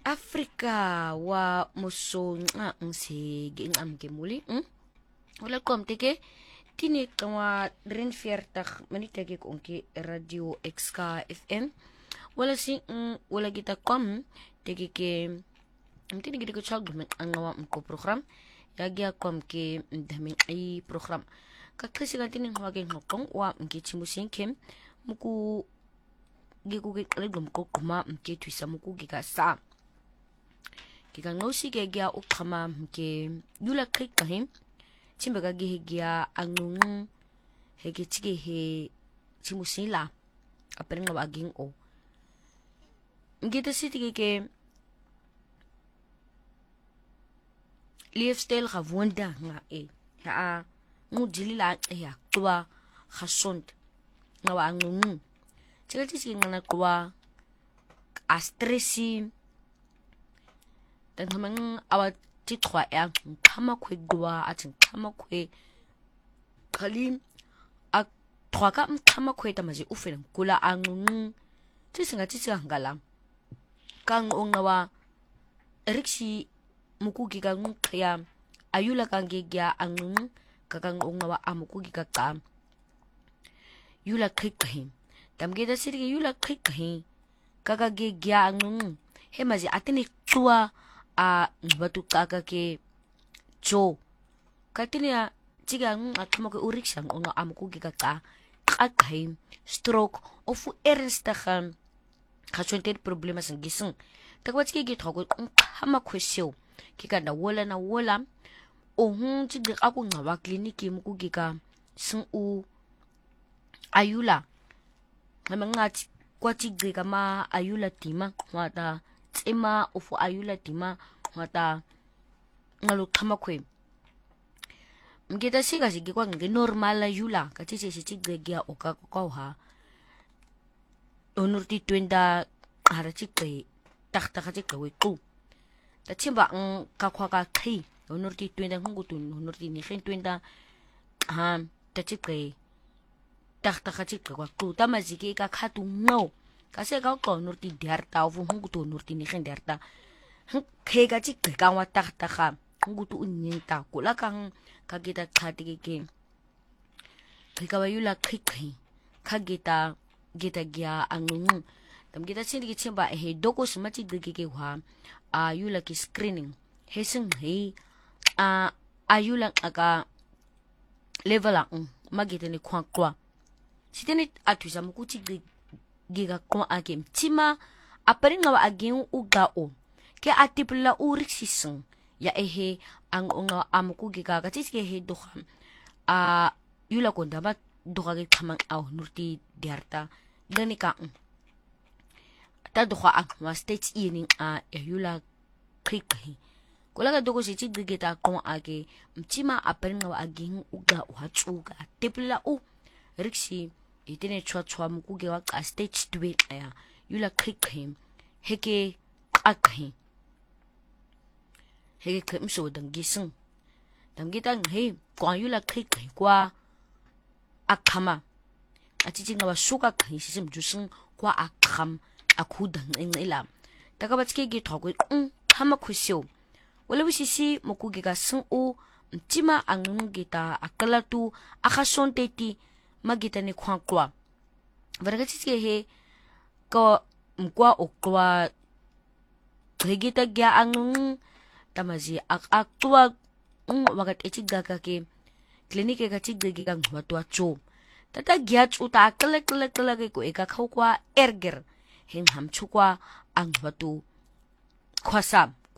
Afrika wa musonga ngsege ngamke muli wala komteke tini kama 43 minute ke konke radio XK FM wala si wala kita kom teke ke mtini gidi ko chagdu men angawa mko program yagi kom ke ndamin ai program ka krisi gantini ngwage ngokong wa mke chimusin kem muku giku ke legum ko kuma mke twisa muku giga sa kika ngosi ke gia ukama mke yula krik kahim chimbaga ge gia angung hege chige he chimusila aprenga waging o ngita siti ke lifestyle ga wonda nga ha ngudilila ya kwa khasont nga wa angung chiga tisi ngana kwa a stressi dan hamang awa titwa ya kama kwe gwa atin kama kwe kali a twaka kama kwe tamazi ufena kula angung tisinga ngala kang ongawa riksi mukugi kang kaya ayula kang gegya angung kakang ongawa amukugi kakam yula kikahin tamgeda sirge yula kikahin kakagegya angung hemazi atini tua a batu kaka ke jo katinya jiga atmo ke uriksang ono amku gika kakay stroke ofu ernstakhan khachonted problema sang gising takwat ke githo ko hama khwesyo kika na wala ohun jiga ako ngawa kliniki muku gika sung u ayula mga kwati gika ma ayula tima wata tsima ofu ayula tima wata ngalo kama kwe mgeta siga sigi kwa nge normal ayula katiche sitigregia oka ha onurti twenda harachikre takta kachikre weku tachimba kakwa ka kai onurti twenda hungutu onurti ni twenda tachikre takta kachikre weku tamaziki ka khatu no kasi ka ko nurti diarta ofu hungutu nurti ni diarta kega chikre ka wa takta kha hungutu unyinta kula kang kagita khati ke kika wayula kikhi kagita gita gya angung tam gita sindi chimba he doko smachi gike wa ayula ki screening hesing he ayula aka level magita ni kwa sitene atuza mukuchi giga kwa agem tima aperinga wa agem ugao ke atipla uriksisung ya ehe ang unga amuku giga katike he doham yula konda ba doha ge kamang au nurti diarta ganika ta doha ang wa stage evening yula krik kula ga dogo si gigeta kwa age mtima aperinga wa agem uga uhachuga atipla riksi itene chwa mukuge wa stage 2 aya yula krik heke akhi heke kemso dang gising damgita he kwa yula krik kwa akama atijinga wa suka khi sisim jusing kwa akam akudang ngila takabatske gi thogo khama khusyo wala wisisi mukuge ga sung mtima angungita akalatu akhasonteti magita ni kwa varagati he ko mkwa okwa gita gya angung tamazi akwa wagat echiga ke klinike ga chigde giga ngwatwa cho tata gya chuta kala ke ko eka khawkwa erger hin ham chukwa angwatu khwasa